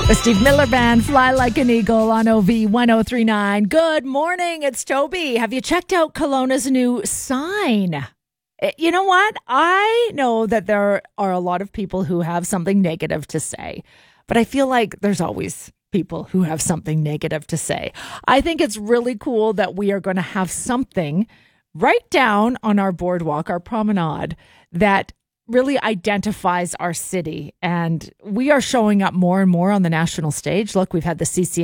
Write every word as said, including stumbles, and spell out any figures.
The Steve Miller Band, Fly Like an Eagle on O V ten thirty-nine. Good morning, it's Toby. Have you checked out Kelowna's new sign? You know what? I know that there are a lot of people who have something negative to say, but I feel like there's always people who have something negative to say. I think it's really cool that we are going to have something right down on our boardwalk, our promenade, that really identifies our city. And we are showing up more and more on the national stage. Look, we've had the C C